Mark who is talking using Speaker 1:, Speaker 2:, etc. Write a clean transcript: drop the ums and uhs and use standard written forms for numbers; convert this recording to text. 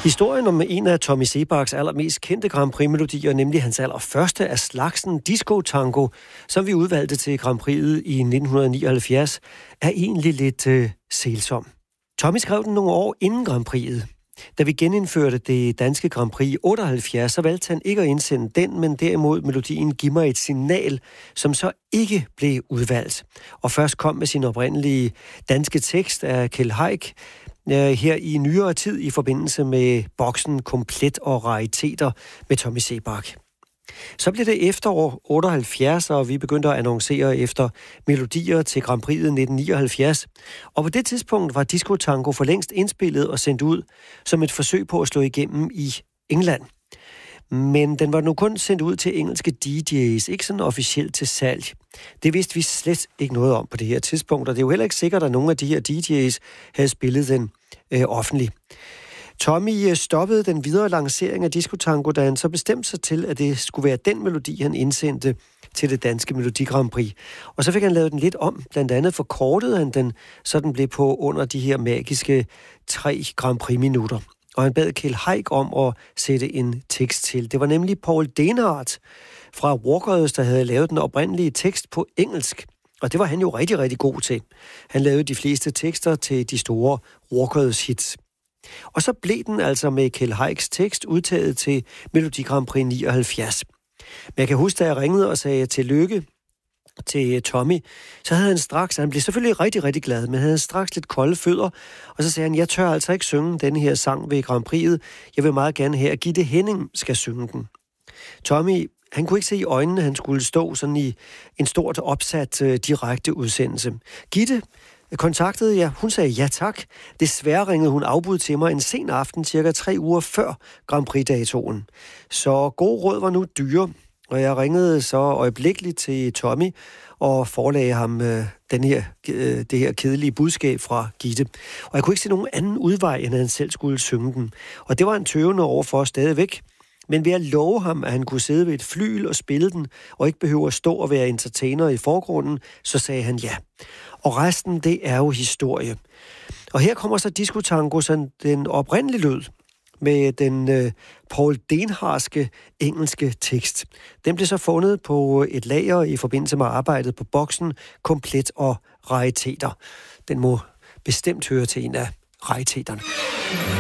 Speaker 1: Historien om en af Tommy Seebachs allermest kendte Grand Prix-melodier, nemlig hans allerførste af slagsen, Disco Tango, som vi udvalgte til Grand Prix'et i 1979, er egentlig lidt sælsom. Tommy skrev den nogle år inden Grand Prix'et. Da vi genindførte det danske Grand Prix i 78, så valgte han ikke at indsende den, men derimod melodien Giv mig et signal, som så ikke blev udvalgt. Og først kom med sin oprindelige danske tekst af Kjeld Haik, her i nyere tid i forbindelse med boksen Komplet og Rariteter med Tommy Seebach. Så blev det efterår 78, og vi begyndte at annoncere efter melodier til Grand Prix'et 1979. Og på det tidspunkt var Disco Tango for længst indspillet og sendt ud som et forsøg på at slå igennem i England. Men den var nu kun sendt ud til engelske DJ's, ikke sådan officielt til salg. Det vidste vi slet ikke noget om på det her tidspunkt, og det er jo heller ikke sikkert, at nogle af de her DJ's havde spillet den offentligt. Tommy stoppede den videre lancering af Disco Tango, da han så bestemte sig til, at det skulle være den melodi, han indsendte til det danske Melodi Grand Prix. Og så fik han lavet den lidt om. Blandt andet forkortede han den, så den blev på under de her magiske 3 Grand Prix-minutter. Og han bad Kjeld Haik om at sætte en tekst til. Det var nemlig Paul Denhardt fra Walkers, der havde lavet den oprindelige tekst på engelsk. Og det var han jo rigtig, rigtig god til. Han lavede de fleste tekster til de store Walkers hits. Og så blev den altså med Kjeld Haiks tekst udtaget til Melodi Grand Prix 79. Men jeg kan huske, da jeg ringede og sagde tillykke til Tommy, så havde han blev selvfølgelig rigtig, rigtig glad, men han havde straks lidt kolde fødder, og så sagde han, jeg tør altså ikke synge denne her sang ved Grand Prix'et. Jeg vil meget gerne have, at Gitte Henning skal synge den. Tommy, han kunne ikke se i øjnene, han skulle stå sådan i en stort opsat direkte udsendelse. Gitte kontaktede jeg, hun sagde ja tak. Desværre ringede hun afbud til mig en sen aften, cirka 3 uger før Grand Prix-datoen. Så gode råd var nu dyre, og jeg ringede så øjeblikkeligt til Tommy og forelagde ham det her kedelige budskab fra Gitte. Og jeg kunne ikke se nogen anden udvej, end at han selv skulle synge den. Og det var han tøvende overfor stadigvæk. Men ved at love ham, at han kunne sidde ved et flyl og spille den, og ikke behøve at stå og være entertainer i forgrunden, så sagde han ja. Og resten, det er jo historie. Og her kommer så Disco Tango, sådan den oprindelige lyd, med den Paul Denhardtske engelske tekst. Den blev så fundet på et lager i forbindelse med arbejdet på boksen Komplet og Rariteter. Den må bestemt høre til en af rariteterne.